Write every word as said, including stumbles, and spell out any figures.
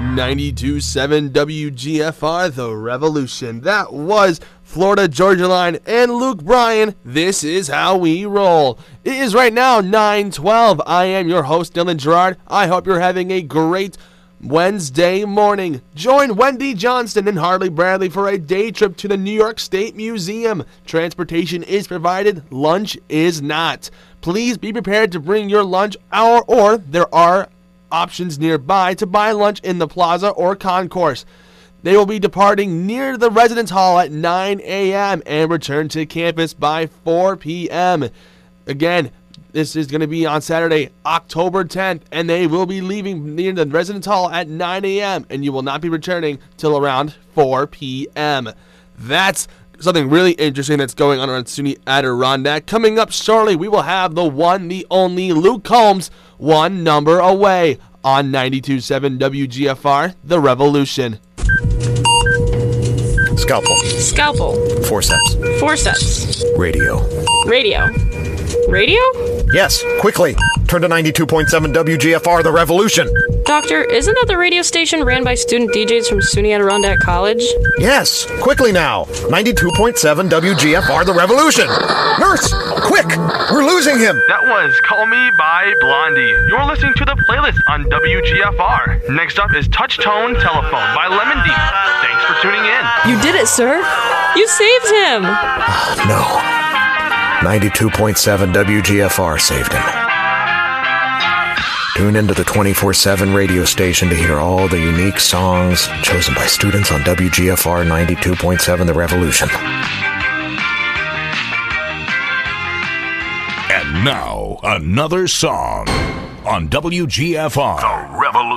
ninety-two point seven W G F R, The Revolution. That was Florida Georgia Line and Luke Bryan. This is how we roll. It is right now nine twelve. I am your host, Dylan Gerard. I hope you're having a great Wednesday morning. Join Wendy Johnston and Harley Bradley for a day trip to the New York State Museum. Transportation is provided, lunch is not. Please be prepared to bring your lunch, or, or there are options nearby to buy lunch in the plaza or concourse. They will be departing near the residence hall at nine a.m. and return to campus by four p.m. Again, this is going to be on Saturday, October tenth, and they will be leaving near the residence hall at nine a.m. and you will not be returning till around four p.m. That's something really interesting that's going on around SUNY Adirondack. Coming up shortly, we will have the one, the only Luke Combs, one number away on ninety-two point seven W G F R, The Revolution. Scalpel. Scalpel. Forceps. Forceps. Radio. Radio. Radio? Yes, quickly. Turn to ninety-two point seven W G F R, The Revolution. Doctor, isn't that the radio station ran by student D Js from SUNY Adirondack College? Yes, quickly now. ninety-two point seven W G F R, The Revolution. Nurse, quick! We're losing him. That was Call Me by Blondie. You're listening to the playlist on W G F R. Next up is Touch Tone Telephone by Lemon Deep. Thanks for tuning in. You did it, sir. You saved him. No. ninety-two point seven W G F R saved him. Tune into the twenty-four seven radio station to hear all the unique songs chosen by students on W G F R ninety-two point seven The Revolution. And now, another song on W G F R. The Revolution.